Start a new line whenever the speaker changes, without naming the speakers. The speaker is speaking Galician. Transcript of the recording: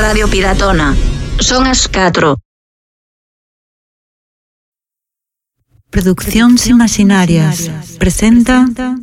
Radio Piratona. Son as 4.
Produccións Imaginarias presenta